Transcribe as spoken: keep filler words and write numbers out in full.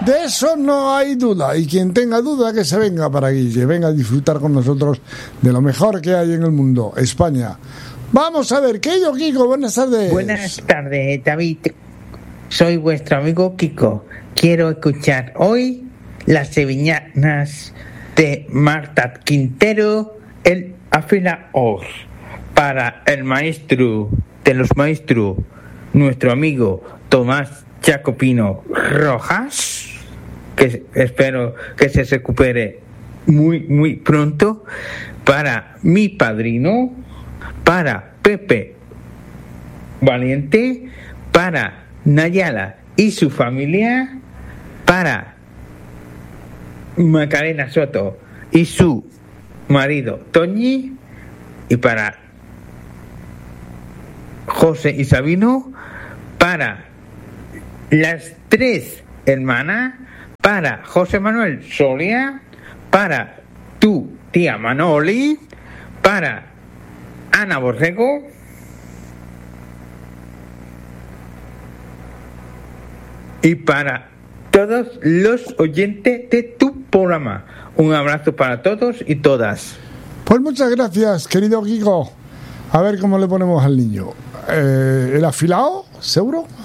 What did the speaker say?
De eso no hay duda. Y quien tenga duda, que se venga para aquí, que venga a disfrutar con nosotros de lo mejor que hay en el mundo, España. Vamos a ver, ¿qué yo, Kiko? Buenas tardes. Buenas tardes, David. Soy vuestro amigo Kiko. Quiero escuchar hoy las sevillanas de Marta Quintero, el afilaos, para el maestro de los maestros, nuestro amigo Tomás Jacopino Rojas, que espero que se recupere muy muy pronto, para mi padrino, para Pepe Valiente, para Nayala y su familia, para Macarena Soto y su marido Toñi, y para José y Sabino, para las tres hermanas, para José Manuel Solia, para tu tía Manoli, para Ana Borrego, y para todos los oyentes de tu programa. Un abrazo para todos y todas. Pues muchas gracias, querido Kiko. A ver cómo le ponemos al niño. Eh, ¿El afilado? ¿Seguro?